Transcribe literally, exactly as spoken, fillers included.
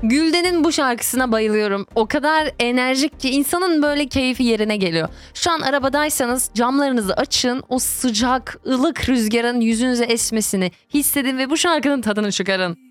Gülden'in bu şarkısına bayılıyorum. O kadar enerjik ki insanın böyle keyfi yerine geliyor. Şu an arabadaysanız camlarınızı açın. O sıcak, ılık rüzgarın yüzünüze esmesini hissedin ve bu şarkının tadını çıkarın.